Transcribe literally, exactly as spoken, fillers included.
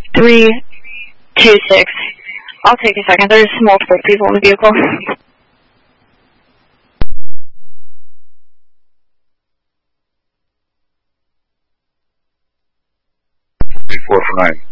three two six. I'll take a second. There's multiple people in the vehicle. four for nine.